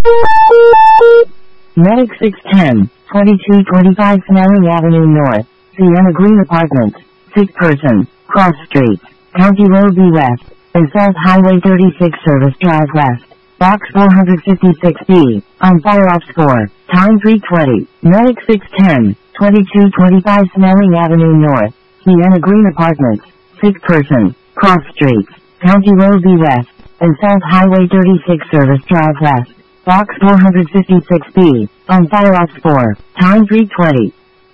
Medic 610, 2225 Snelling Avenue North, Sienna Green Apartments, 6 person, Cross Street, County Road B West, and South Highway 36 Service Drive West, Box 456B, on fire off score, time 3:20, Medic 610, 2225 Snelling Avenue North, Sienna Green Apartments, 6 person, Cross Street, County Road B West, and South Highway 36 Service Drive West, Box 456B, on fire off score, time 3:20.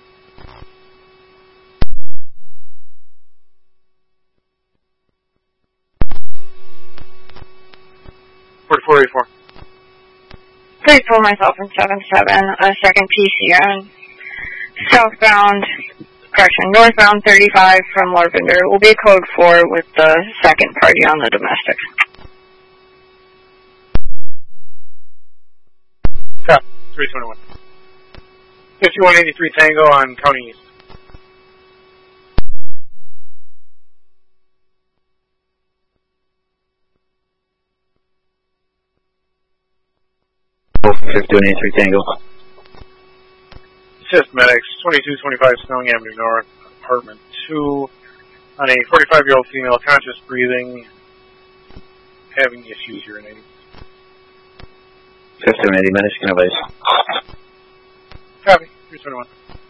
4484. Please pull myself in 77, a second PCN, northbound 35 from Lavender. Will be code 4 with the second party on the domestic. Copy, 321. 5183 Tango on County East. Oh, 5183 Tango. Assist medics, 2225 Snelling Avenue North, apartment 2, on a 45-year-old female, conscious breathing, having issues urinating. 5180 medics, can I advise? Copy, 321.